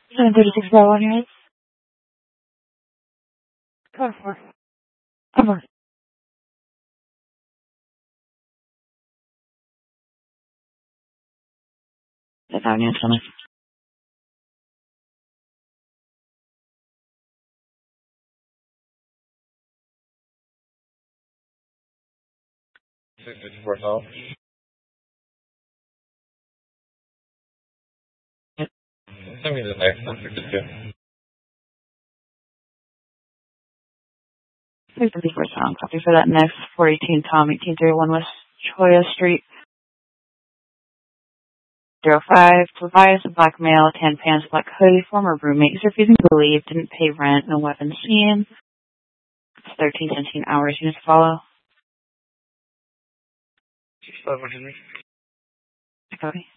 736 by 1 units. Code 4. Over. That's 5 units on it. Yep. Send me the next 152. 354 sound. Copy for that next 418 Tom, 1831 West Choya Street. 05. Tobias, a black male, tan pants, black hoodie, former roommate. He's refusing to leave, didn't pay rent, no weapons seen. It's 1317 hours. Units follow. Copy.